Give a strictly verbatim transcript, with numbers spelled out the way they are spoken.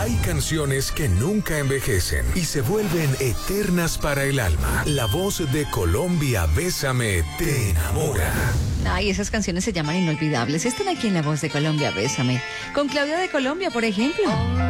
Hay canciones que nunca envejecen y se vuelven eternas para el alma. La voz de Colombia, Bésame, te enamora. Ay, esas canciones se llaman inolvidables. Están aquí en La Voz de Colombia, Bésame. Con Claudia de Colombia, por ejemplo.